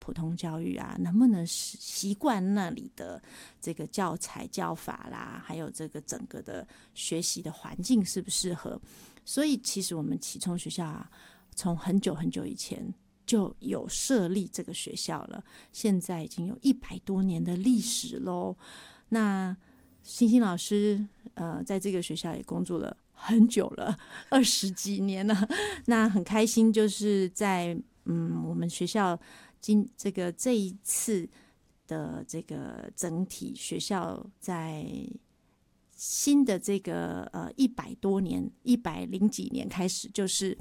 普通教育啊，能不能习惯那里的这个教材教法啦，还有这个整个的学习的环境适不适合。所以其实我们启聪学校啊，从很久很久以前就有设立这个学校了，现在已经有100多年的历史咯。那欣欣老师在这个学校也工作了很久了，20几年了。那很开心，就是在我们学校这一次的这个整体学校在新的这个100多年100几年开始，就是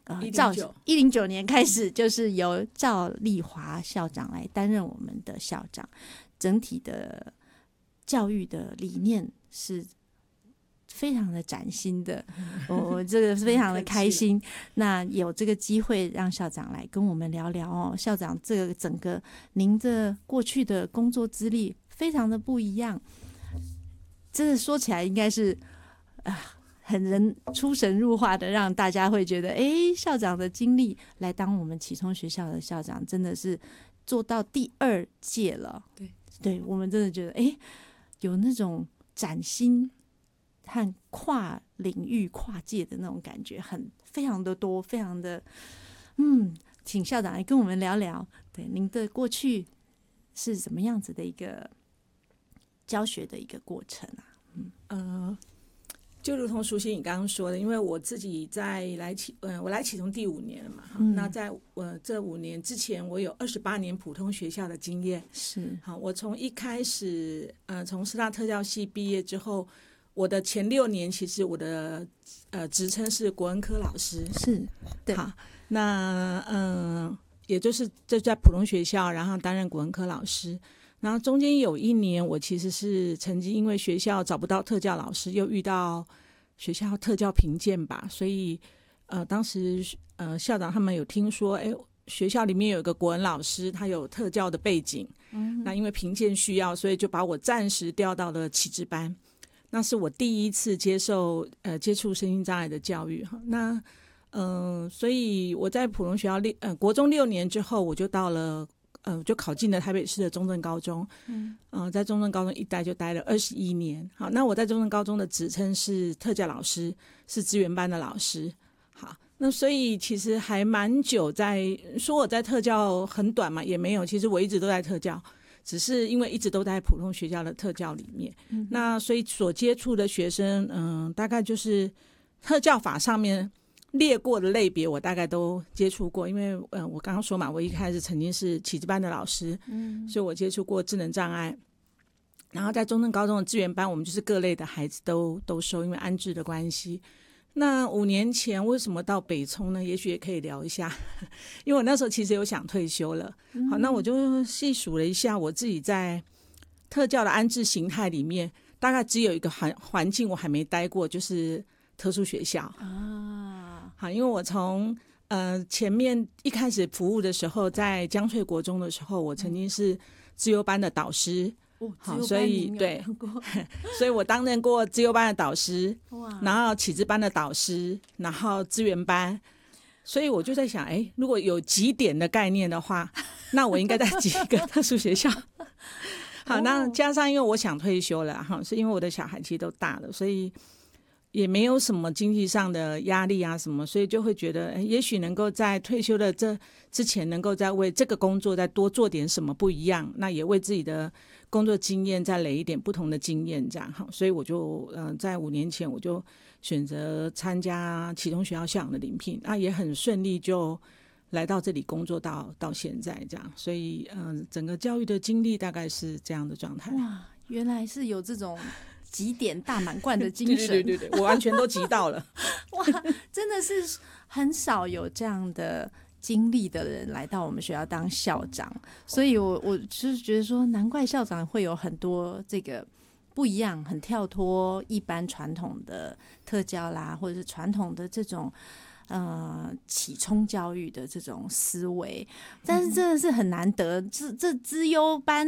109年开始，就是由赵丽华校长来担任我们的校长。整体的教育的理念是非常的崭新的，我这个非常的开心。那有这个机会让校长来跟我们聊聊哦，校长这个整个您的过去的工作资历非常的不一样，真的说起来应该是很出神入化的，让大家会觉得校长的经历来当我们启聪学校的校长，真的是做到第2届了。对，我们真的觉得有那种崭新和跨领域跨界的那种感觉，非常的多，非常的请校长来跟我们聊聊，对您的过去是怎么样子的一个教学的一个过程啊？ 就如同淑馨你刚刚说的，因为我自己我来启聪第5年了嘛，那在这5年之前，我有28年普通学校的经验。 是， 好，我从一开始从师大特教系毕业之后，我的前6年其实我的职称是国文科老师。 是，对。 好，那也就是就在普通学校，然后担任国文科老师。然后中间有1年，我其实是曾经因为学校找不到特教老师，又遇到学校特教评鉴吧，所以当时校长他们有听说，学校里面有一个国文老师，他有特教的背景，那因为评鉴需要，所以就把我暂时调到了启智班。那是我第一次接触身心障碍的教育。那所以我在普通学校国中6年之后，我就到了就考进了台北市的中正高中。在中正高中一待就待了21年。好，那我在中正高中的职称是特教老师，是资源班的老师。好，那所以其实还蛮久，说我在特教很短嘛，也没有，其实我一直都在特教，只是因为一直都在普通学校的特教里面。那所以所接触的学生大概就是特教法上面列过的类别我大概都接触过，因为我刚刚说嘛，我一开始曾经是启智班的老师，所以我接触过智能障碍。然后在中正高中的资源班，我们就是各类的孩子都收，因为安置的关系。那5年前为什么到北聪呢？也许也可以聊一下，因为我那时候其实有想退休了。好，那我就细数了一下我自己在特教的安置形态里面，大概只有一个环境我还没待过，就是特殊学校啊。好，因为我从前面一开始服务的时候，在江翠国中的时候，我曾经是资优班的导师。好，所以对，所以我担任过资优班的导师，然后启智班的导师，然后资源班。所以我就在想，如果有几点的概念的话，那我应该在几个特殊学校。好，那加上因为我想退休了哈，是因为我的小孩其实都大了，所以也没有什么经济上的压力啊什么，所以就会觉得也许能够在退休的这之前，能够再为这个工作再多做点什么不一样，那也为自己的工作经验再累一点不同的经验，这样哈。所以我就在5年前我就选择参加启聪学校校长的遴聘，那也很顺利就来到这里工作到现在这样。所以整个教育的经历大概是这样的状态。 哇，原来是有这种集点大满贯的精神。 对，我完全都集到了。 哇，真的是很少有这样的经历的人来到我们学校当校长，所以我就是觉得说，难怪校长会有很多这个不一样，很跳脱一般传统的特教啦，或者是传统的这种启聪教育的这种思维。但是真的是很难得，这资优班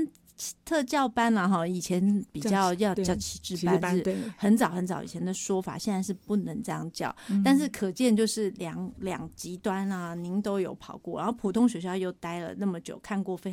特教班啦哈，以前比较要叫启智班， 对， 很早很早以前的说法，现在是不能这样叫。但是可见就是两极端啊，您都有跑过，然后普通学校又待了那么久，看过非常